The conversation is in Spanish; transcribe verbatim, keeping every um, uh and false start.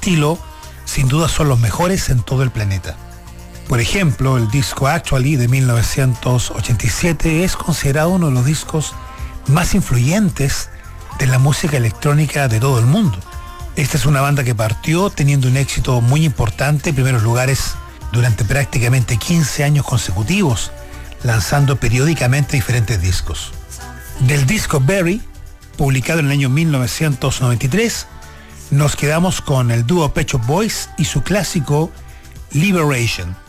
estilo, sin duda son los mejores en todo el planeta. Por ejemplo, el disco Actually de mil novecientos ochenta y siete es considerado uno de los discos más influyentes de la música electrónica de todo el mundo. Esta es una banda que partió teniendo un éxito muy importante en primeros lugares durante prácticamente quince años consecutivos, lanzando periódicamente diferentes discos. Del disco Berry, publicado en el año mil novecientos noventa y tres, nos quedamos con el dúo Pet Shop Boys y su clásico Liberation.